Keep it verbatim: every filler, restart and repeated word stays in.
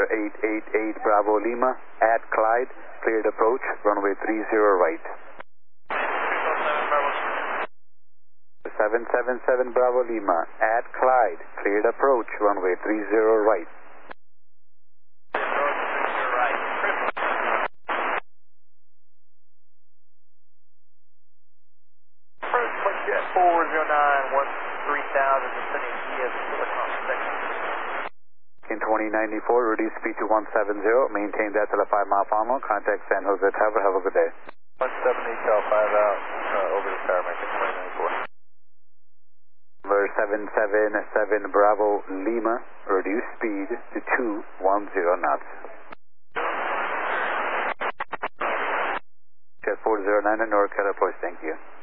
eight eight eight Bravo Lima at Clyde, cleared approach, runway three zero right. seven seven seven Bravo Lima at Clyde, cleared approach, runway three zero right. four zero nine one three thousand, descending via Silicon section. In twenty ninety-four, reduce speed to one seventy, maintain that till a five mile final, contact San Jose Tower, have a good day. one seventy, tell five out, uh, over the tower, making twenty ninety-four. Number seven seven seven Bravo Lima, reduce speed to two ten knots. Jet four zero nine and NorCal approach, thank you.